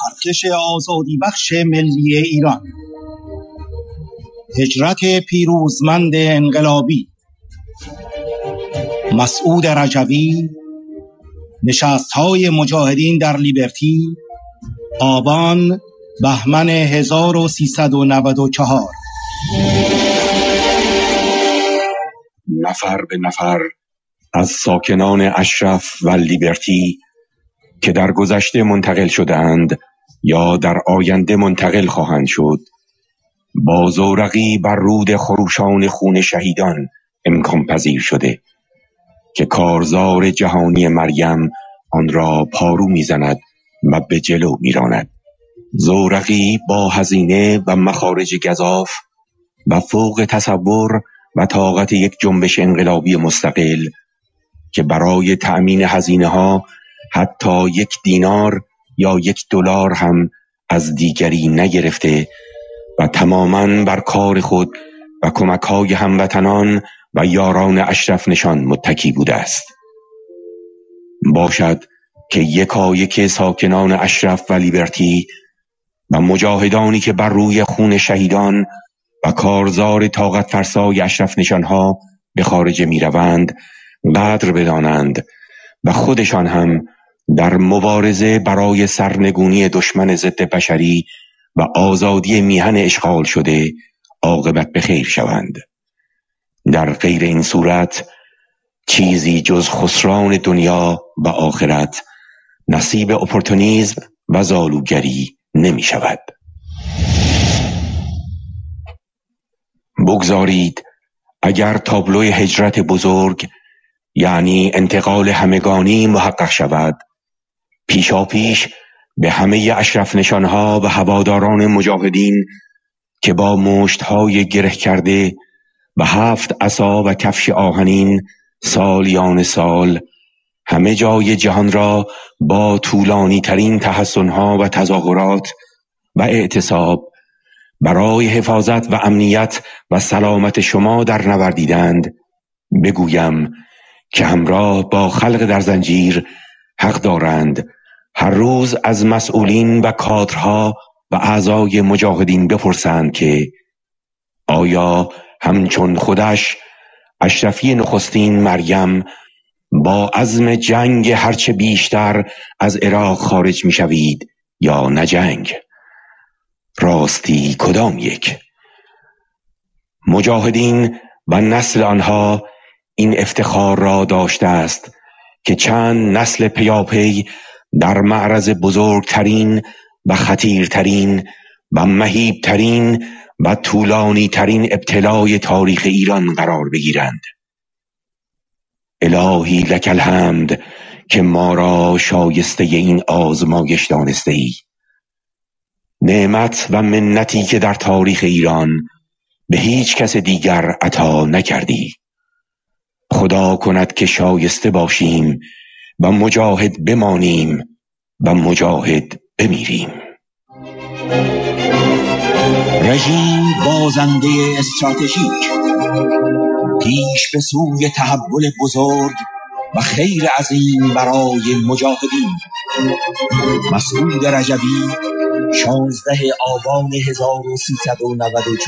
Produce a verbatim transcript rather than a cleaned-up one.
ارتش آزادی بخش ملی ایران، هجرت پیروزمند انقلابی، مسعود رجوی، نشست‌های مجاهدین در لیبرتی، آبان بهمن هزار و سیصد و نود و چهار. نفر به نفر از ساکنان اشرف و لیبرتی که در گذشته منتقل شدند یا در آینده منتقل خواهند شد، با زورقی بر رود خروشان خون شهیدان امکان پذیر شده که کارزار جهانی مریم آن را پارو میزند و به جلو میراند. زورقی با هزینه و مخارج گزاف و فوق تصور و طاقت یک جنبش انقلابی مستقل که برای تأمین هزینه ها حتی یک دینار یا یک دلار هم از دیگری نگرفته و تماماً بر کار خود و کمک‌های هموطنان و یاران اشرف نشان متکی بوده است. باشد که یکایک ساکنان اشرف و لیبرتی و مجاهدانی که بر روی خون شهیدان و کارزار طاقت فرسای اشرف نشانها به خارج می روند قدر بدانند و خودشان هم در مبارزه برای سرنگونی دشمن ضد بشری و آزادی میهن اشغال شده عاقبت به خیر شوند. در غیر این صورت چیزی جز خسران دنیا و آخرت نصیب اپورتونیسم و زالوگری نمی شود. بگذارید اگر تابلوی هجرت بزرگ یعنی انتقال همگانی محقق شود، پیشا پیش به همه اشرف نشانها و هواداران مجاهدین که با مشتهای گره کرده و هفت عصا و کفش آهنین سالیان سال همه جای جهان را با طولانی ترین تحسنها و تظاهرات و اعتصاب برای حفاظت و امنیت و سلامت شما در نوردیدند، بگویم که همراه با خلق در زنجیر حق دارند هر روز از مسئولین و کادرها و اعضای مجاهدین بپرسند که آیا همچون خودش اشرفی نخستین مریم با عزم جنگ هرچه بیشتر از عراق خارج می شوید یا نه جنگ؟ راستی کدام یک؟ مجاهدین و نسل آنها این افتخار را داشته است که چند نسل پیاپی در معرض بزرگترین و خطیرترین و مهیبترین و طولانی ترین ابتلای تاریخ ایران قرار بگیرند. الهی لک الحمد که ما را شایسته این آزمایش دانسته ای. نعمت و منتی که در تاریخ ایران به هیچ کس دیگر عطا نکردی. خدا کند که شایسته باشیم و مجاهد بمانیم و مجاهد بمیریم. رژیم بازنده استراتژیک پیش به سوی تحول بزرگ و خیر عظیم برای مجاهدین. مسعود رجوی، شانزده آبان هزار و سیصد و نود و چهار.